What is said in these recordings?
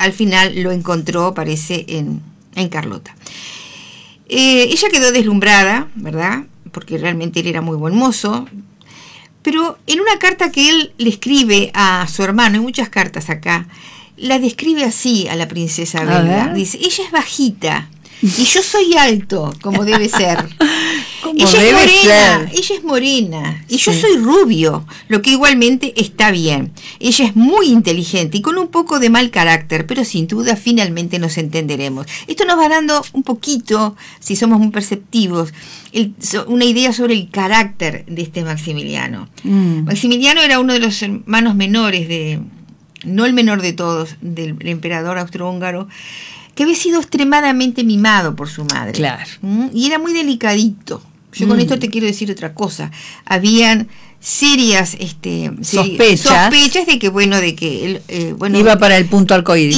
al final lo encontró, parece, en Carlota. Ella quedó deslumbrada, ¿verdad? Porque realmente él era muy buen mozo. Pero en una carta que él le escribe a su hermano, hay muchas cartas acá, la describe así a la princesa belga. Dice, ella es bajita y yo soy alto, como debe ser. Ella es morena y yo soy rubio, lo que igualmente está bien. Ella es muy inteligente y con un poco de mal carácter, pero sin duda finalmente nos entenderemos. Esto nos va dando un poquito, si somos muy perceptivos, una idea sobre el carácter de este Maximiliano. Maximiliano era uno de los hermanos menores no el menor de todos, del emperador austrohúngaro, que había sido extremadamente mimado por su madre. Claro. Y era muy delicadito. Yo con esto te quiero decir otra cosa. Habían serias sospechas de que, él iba para el punto arcoíris.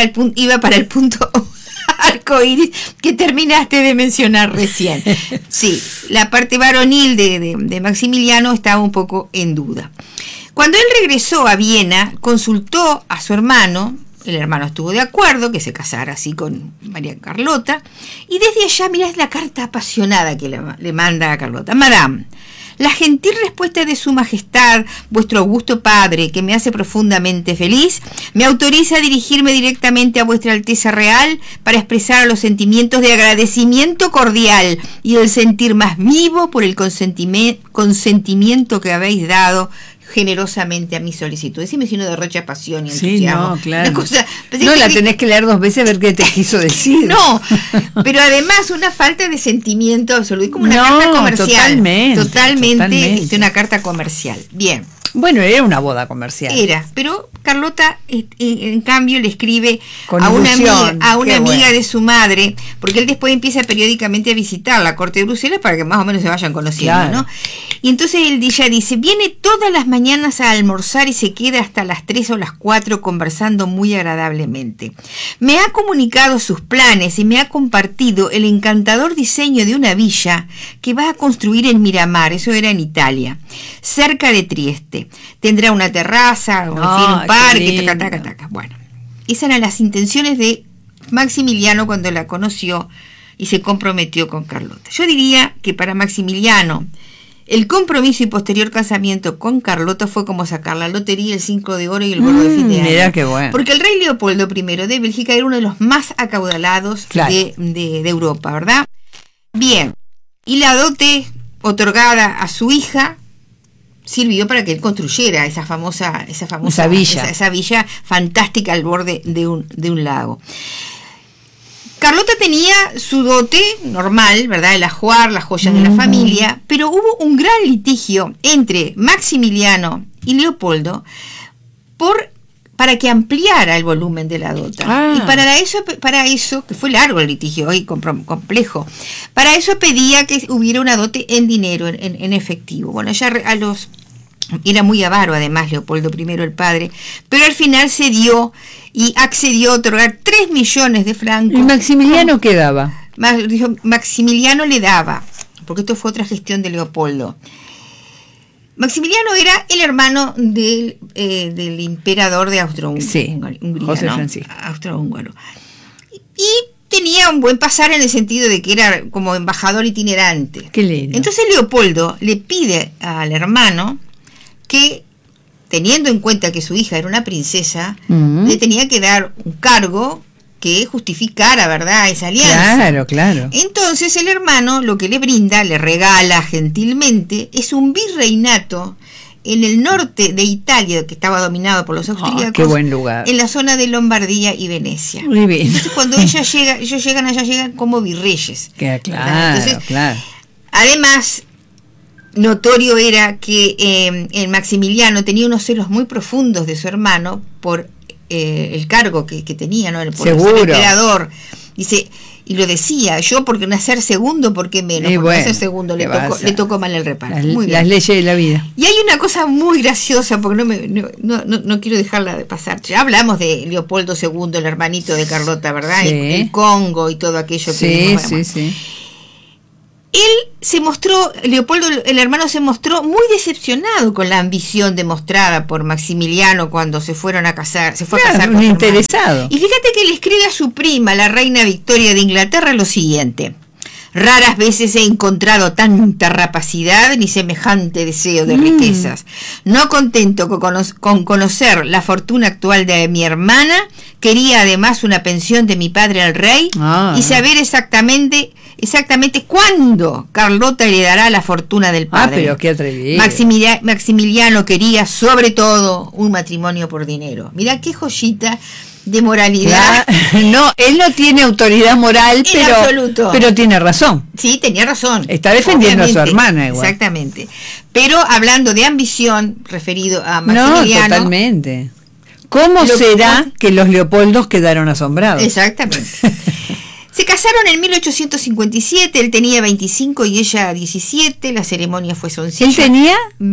Iba para el punto arcoíris que terminaste de mencionar recién. Sí, la parte varonil de Maximiliano estaba un poco en duda. Cuando él regresó a Viena, consultó a su hermano. El hermano estuvo de acuerdo que se casara así con María Carlota. Y desde allá, mirá, es la carta apasionada que le manda a Carlota. Madame, la gentil respuesta de su majestad, vuestro augusto padre, que me hace profundamente feliz, me autoriza a dirigirme directamente a vuestra Alteza Real para expresar los sentimientos de agradecimiento cordial y el sentir más vivo por el consentimiento que habéis dado generosamente a mi solicitud. Decime si no derrocha pasión y entusiasmo. Sí, no, claro. La tenés que leer 2 veces a ver qué te quiso decir. No, pero además una falta de sentimiento absoluto. Es como una carta comercial. Totalmente. Una carta comercial. Bien. Bueno, era una boda comercial. Pero Carlota, en cambio, le escribe con a una amiga de su madre, porque él después empieza periódicamente a visitar la corte de Bruselas para que más o menos se vayan conociendo, claro, ¿no? Y entonces ella dice, viene todas las mañanas a almorzar y se queda hasta las 3 o las 4 conversando muy agradablemente. Me ha comunicado sus planes y me ha compartido el encantador diseño de una villa que va a construir en Miramar, eso era en Italia, cerca de Trieste. Tendrá una terraza, un parque, taca. Bueno, esas eran las intenciones de Maximiliano cuando la conoció y se comprometió con Carlota. Yo diría que para Maximiliano el compromiso y posterior casamiento con Carlota fue como sacar la lotería, el 5 de oro y el gordo de fin de año. Mira qué bueno. Porque el rey Leopoldo I de Bélgica era uno de los más acaudalados, claro, de Europa, ¿verdad? Bien, y la dote otorgada a su hija sirvió para que él construyera esa villa. Esa villa fantástica al borde de un lago. Carlota tenía su dote normal, ¿verdad? El ajuar, las joyas de la familia, pero hubo un gran litigio entre Maximiliano y Leopoldo para que ampliara el volumen de la dote. Y para eso, que fue largo el litigio y complejo, para eso pedía que hubiera una dote en dinero, en efectivo. Bueno, ya era muy avaro además Leopoldo I, el padre, pero al final cedió y accedió a otorgar 3 millones de francos. ¿Y Maximiliano qué daba? Maximiliano le daba, porque esto fue otra gestión de Leopoldo. Maximiliano era el hermano del emperador de Austro-Hungría, José Francisco. Austrohúngaro. Y tenía un buen pasar en el sentido de que era como embajador itinerante. Qué lindo. Entonces Leopoldo le pide al hermano que, teniendo en cuenta que su hija era una princesa, le tenía que dar un cargo que justificara, ¿verdad?, esa alianza. Claro. Entonces el hermano lo que le brinda, le regala gentilmente, es un virreinato en el norte de Italia, que estaba dominado por los austríacos. ¡Qué buen lugar! En la zona de Lombardía y Venecia. Muy bien. Entonces cuando ellos llegan como virreyes. Claro. Además, notorio era que el Maximiliano tenía unos celos muy profundos de su hermano por el cargo que tenía, ¿no? Por ser emperador. Dice, y lo decía, yo porque nacer segundo, ¿por qué menos? Porque nacer segundo le tocó mal el reparto. Las leyes de la vida. Y hay una cosa muy graciosa, porque no quiero dejarla de pasar. Ya hablamos de Leopoldo II, el hermanito de Carlota, ¿verdad? Sí. El Congo y todo aquello que sí. Él Leopoldo, el hermano, se mostró muy decepcionado con la ambición demostrada por Maximiliano cuando se fueron a casar, se fue a casar con un interesado. Y fíjate que le escribe a su prima, la reina Victoria de Inglaterra, lo siguiente: raras veces he encontrado tanta rapacidad ni semejante deseo de riquezas. No contento con conocer la fortuna actual de mi hermana, quería además una pensión de mi padre el rey y saber exactamente cuándo Carlota heredará la fortuna del padre. Pero qué atrevido. Maximiliano quería sobre todo un matrimonio por dinero. Mirá qué joyita de moralidad. No, él no tiene autoridad moral, pero tiene razón. Sí, tenía razón. Está defendiendo a su hermana igual. Exactamente. Pero hablando de ambición, referido a Maximiliano. No, totalmente. ¿Cómo será que los Leopoldos quedaron asombrados? Exactamente. Se casaron en 1857, él tenía 25 y ella 17, la ceremonia fue sencilla. ¿Él tenía?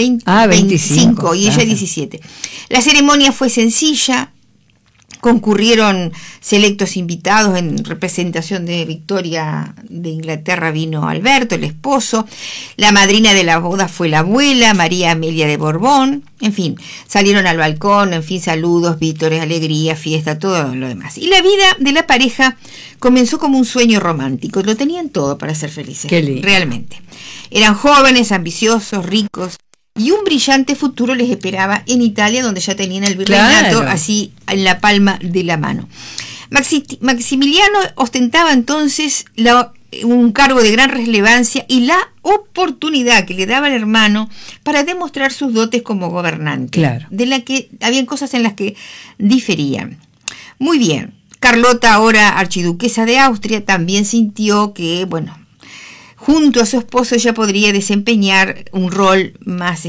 25 y ella 17. La ceremonia fue sencilla. Concurrieron selectos invitados en representación de Victoria de Inglaterra, vino Alberto, el esposo. La madrina de la boda fue la abuela, María Amelia de Borbón. En fin, salieron al balcón, en fin, saludos, vítores, alegría, fiesta, todo lo demás. Y la vida de la pareja comenzó como un sueño romántico. Lo tenían todo para ser felices. Qué lindo. Realmente. Eran jóvenes, ambiciosos, ricos. Y un brillante futuro les esperaba en Italia, donde ya tenían el virreinato así en la palma de la mano. Maximiliano ostentaba entonces un cargo de gran relevancia y la oportunidad que le daba el hermano para demostrar sus dotes como gobernante, de la que habían cosas en las que diferían. Muy bien, Carlota, ahora archiduquesa de Austria, también sintió que, junto a su esposo ella podría desempeñar un rol más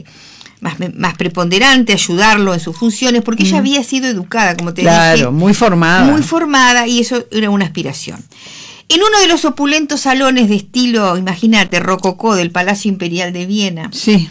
preponderante, ayudarlo en sus funciones, porque ella había sido educada, como te dije. Muy formada, y eso era una aspiración. En uno de los opulentos salones de estilo, imagínate, rococó del Palacio Imperial de Viena,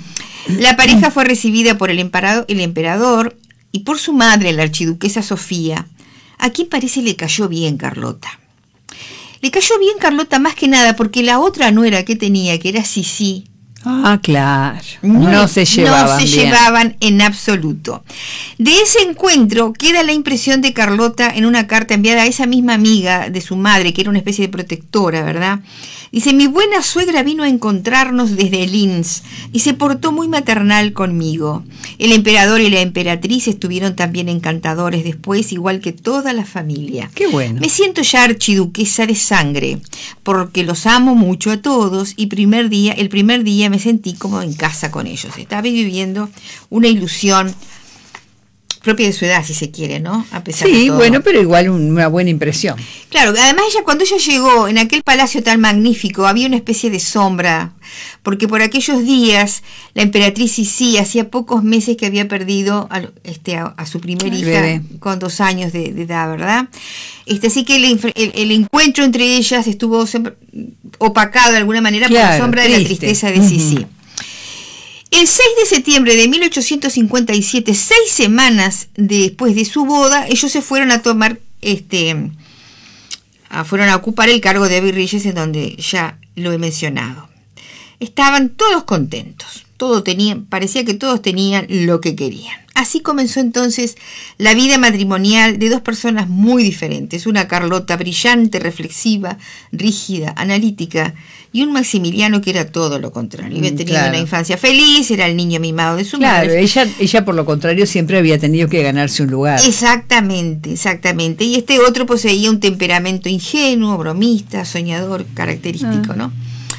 la pareja fue recibida por el emperador y por su madre, la archiduquesa Sofía, a quien parece le cayó bien Carlota. Le cayó bien Carlota más que nada porque la otra nuera que tenía, que era Sisi. Claro. No se llevaban en absoluto. De ese encuentro queda la impresión de Carlota en una carta enviada a esa misma amiga de su madre, que era una especie de protectora, ¿verdad? Dice: mi buena suegra vino a encontrarnos desde Linz y se portó muy maternal conmigo. El emperador y la emperatriz estuvieron también encantadores después, igual que toda la familia. Qué bueno. Me siento ya archiduquesa de sangre, porque los amo mucho a todos y el primer día me sentí como en casa con ellos. Estaba viviendo una ilusión propia de su edad, si se quiere, ¿no? A pesar de todo. Pero igual una buena impresión. Claro, además cuando ella llegó en aquel palacio tan magnífico, había una especie de sombra, porque por aquellos días la emperatriz Sisi hacía pocos meses que había perdido a su primer hija, bebé, con 2 años de edad, ¿verdad? Así que el encuentro entre ellas estuvo opacado de alguna manera por la sombra de la tristeza de Sisi. El 6 de septiembre de 1857, 6 semanas después de su boda, ellos se fueron a tomar, fueron a ocupar el cargo de virreyes, en donde ya lo he mencionado. Estaban todos contentos, parecía que todos tenían lo que querían. Así comenzó entonces la vida matrimonial de dos personas muy diferentes, una Carlota brillante, reflexiva, rígida, analítica, y un Maximiliano que era todo lo contrario. Había tenido una infancia feliz, era el niño mimado de su madre. Ella por lo contrario siempre había tenido que ganarse un lugar. Exactamente. Y este otro poseía un temperamento ingenuo, bromista, soñador, característico, ¿no?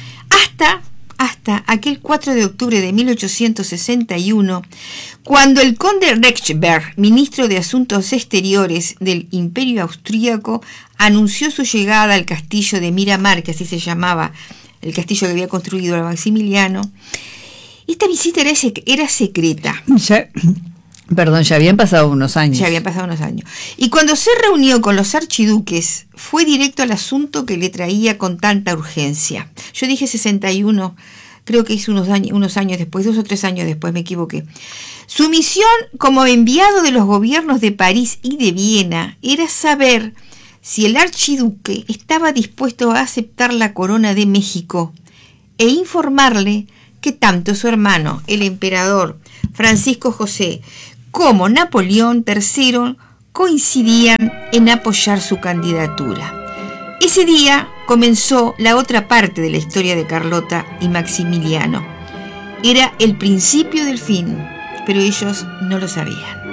Hasta aquel 4 de octubre de 1861, cuando el conde Rechberg, ministro de Asuntos Exteriores del Imperio Austríaco, anunció su llegada al castillo de Miramar, que así se llamaba el castillo que había construido Maximiliano. Esta visita era secreta. Ya habían pasado unos años. Y cuando se reunió con los archiduques, fue directo al asunto que le traía con tanta urgencia. Yo dije 61, creo que es unos años después, 2 o 3 años después, me equivoqué. Su misión como enviado de los gobiernos de París y de Viena era saber si el archiduque estaba dispuesto a aceptar la corona de México e informarle que tanto su hermano, el emperador Francisco José, como Napoleón III coincidían en apoyar su candidatura. Ese día comenzó la otra parte de la historia de Carlota y Maximiliano. Era el principio del fin, pero ellos no lo sabían.